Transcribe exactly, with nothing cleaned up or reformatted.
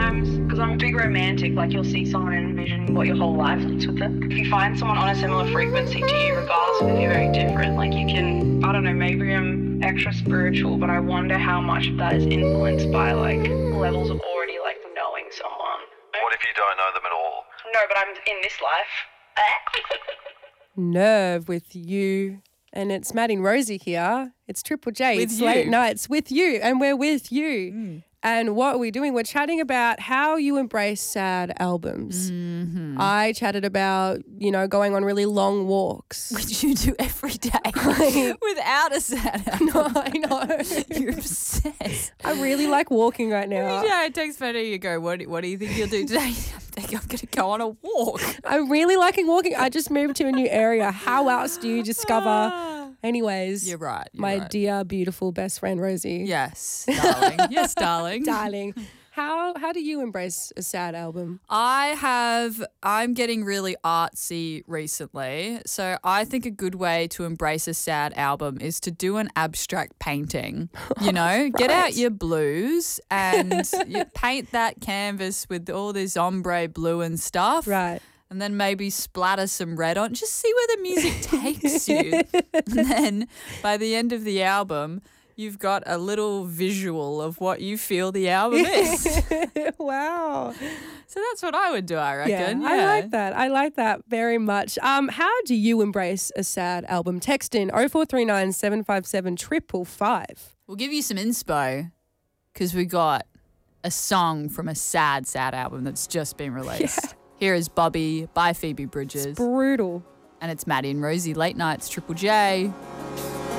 sometimes because I'm a big romantic. Like you'll see someone and envision what your whole life looks with them. If you find someone on a similar frequency to you, regardless of if you're very different, like you can, I don't know, maybe I'm extra spiritual, but I wonder how much of that is influenced by like levels of already like knowing someone. What if you don't know them at all? No, but I'm in this life. Nerve with you. And it's Maddie and Rosie here. It's Triple J. With it's you. late nights with you, and we're with you. Mm. And what are we doing? We're chatting about how you embrace sad albums. Mm-hmm. I chatted about, you know, going on really long walks. Which you do every day without a sad album. No, I know. You're obsessed. I really like walking right now. Yeah, I text Fanny, you go, what, what do you think you'll do today? I think I'm going to go on a walk. I'm really liking walking. I just moved to a new area. How else do you discover? Anyways, You're right. You're my right. dear, beautiful best friend, Rosie. Yes, darling. Yes, darling. Darling. How how do you embrace a sad album? I have, I'm getting really artsy recently. So I think a good way to embrace a sad album is to do an abstract painting. You know, right. Get out your blues and you paint that canvas with all this ombre blue and stuff. Right. And then maybe splatter some red on. Just see where the music takes you. And then by the end of the album, you've got a little visual of what you feel the album is. Wow. So that's what I would do, I reckon. Yeah, Yeah. I like that. I like that very much. Um, how do you embrace a sad album? Text in oh four three nine, seven five seven, five five five. We'll give you some inspo because we got a song from a sad, sad album that's just been released. Yeah. Here is Bobby by Phoebe Bridges. It's brutal. And it's Maddie and Rosie, Late Nights, Triple J.